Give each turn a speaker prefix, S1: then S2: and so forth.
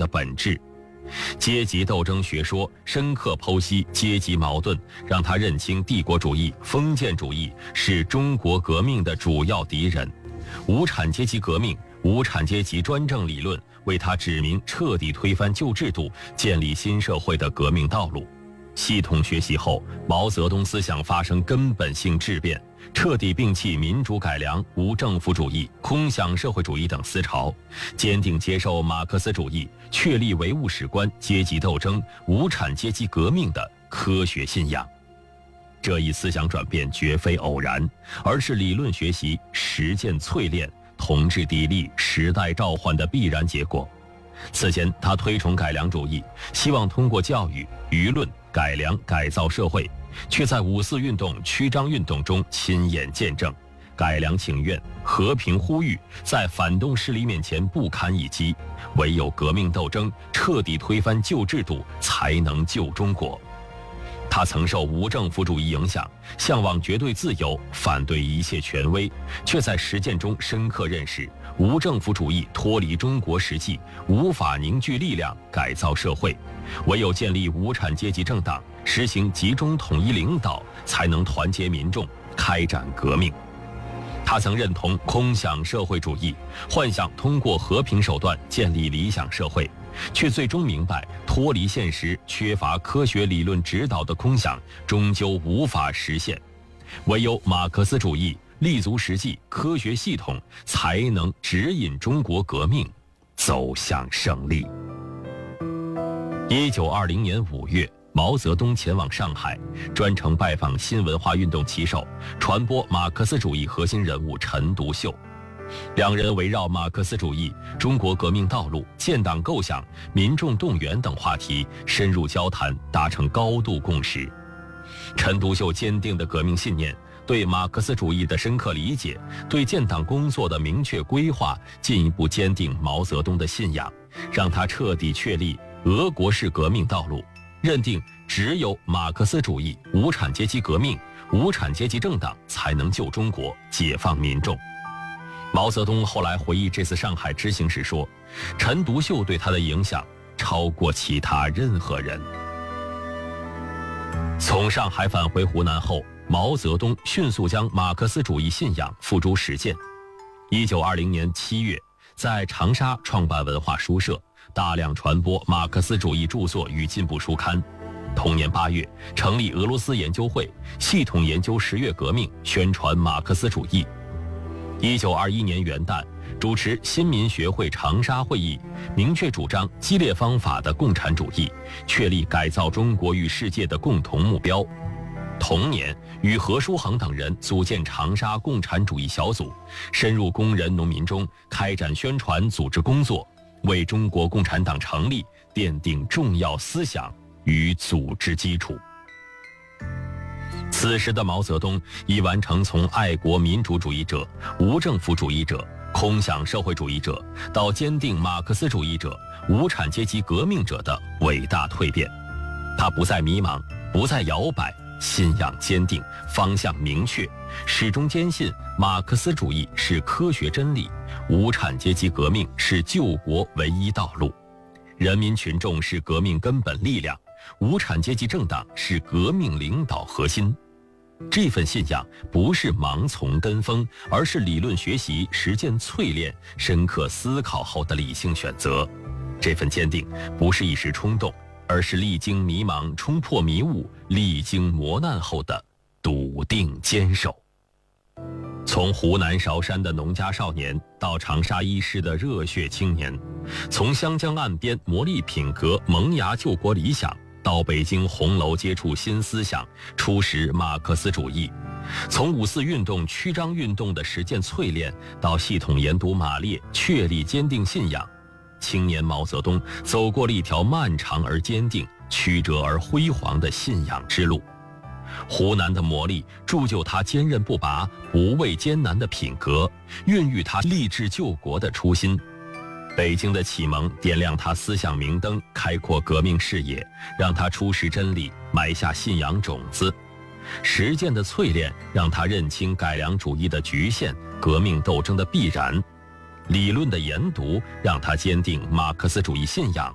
S1: 的本质。阶级斗争学说深刻剖析阶级矛盾，让他认清帝国主义、封建主义是中国革命的主要敌人。无产阶级革命、无产阶级专政理论为他指明彻底推翻旧制度、建立新社会的革命道路。系统学习后，毛泽东思想发生根本性质变，彻底摒弃民主改良、无政府主义、空想社会主义等思潮，坚定接受马克思主义，确立唯物史观、阶级斗争、无产阶级革命的科学信仰。这一思想转变绝非偶然，而是理论学习、实践淬炼、同志砥砺、时代召唤的必然结果。此前，他推崇改良主义，希望通过教育、舆论改良改造社会，却在五四运动、曲张运动中亲眼见证，改良请愿、和平呼吁在反动势力面前不堪一击，唯有革命斗争彻底推翻旧制度，才能救中国。他曾受无政府主义影响，向往绝对自由，反对一切权威，却在实践中深刻认识无政府主义脱离中国实际，无法凝聚力量改造社会，唯有建立无产阶级政党，实行集中统一领导，才能团结民众，开展革命。他曾认同空想社会主义，幻想通过和平手段建立理想社会，却最终明白脱离现实、缺乏科学理论指导的空想终究无法实现，唯有马克思主义立足实际、科学系统，才能指引中国革命走向胜利。1920年5月，毛泽东前往上海，专程拜访新文化运动旗手、传播马克思主义核心人物陈独秀。两人围绕马克思主义、中国革命道路、建党构想、民众动员等话题深入交谈，达成高度共识。陈独秀坚定的革命信念，对马克思主义的深刻理解，对建党工作的明确规划，进一步坚定毛泽东的信仰，让他彻底确立俄国式革命道路，认定只有马克思主义、无产阶级革命、无产阶级政党才能救中国、解放民众。毛泽东后来回忆这次上海之行时说，陈独秀对他的影响超过其他任何人。从上海返回湖南后，毛泽东迅速将马克思主义信仰付诸实践。1920年7月，在长沙创办文化书社，大量传播马克思主义著作与进步书刊。同年8月，成立俄罗斯研究会，系统研究十月革命，宣传马克思主义。1921年元旦，主持新民学会长沙会议，明确主张激烈方法的共产主义，确立改造中国与世界的共同目标。同年，与何书衡等人组建长沙共产主义小组，深入工人农民中，开展宣传组织工作，为中国共产党成立奠定重要思想与组织基础。此时的毛泽东已完成从爱国民主主义者、无政府主义者、空想社会主义者到坚定马克思主义者、无产阶级革命者的伟大蜕变。他不再迷茫，不再摇摆，信仰坚定，方向明确，始终坚信马克思主义是科学真理，无产阶级革命是救国唯一道路，人民群众是革命根本力量，无产阶级政党是革命领导核心。这份信仰不是盲从跟风，而是理论学习、实践淬炼、深刻思考后的理性选择。这份坚定不是一时冲动，而是历经迷茫、冲破迷雾、历经磨难后的笃定坚守。从湖南韶山的农家少年到长沙一师的热血青年，从湘江岸边磨砺品格、萌芽救国理想，到北京红楼接触新思想，初识马克思主义；从五四运动、曲张运动的实践淬炼，到系统研读马列，确立坚定信仰，青年毛泽东走过了一条漫长而坚定、曲折而辉煌的信仰之路。湖南的磨砺铸就他坚韧不拔、不畏艰难的品格，孕育他立志救国的初心。北京的启蒙点亮他思想明灯，开阔革命视野，让他初识真理，埋下信仰种子。实践的淬炼让他认清改良主义的局限，革命斗争的必然。理论的研读让他坚定马克思主义信仰，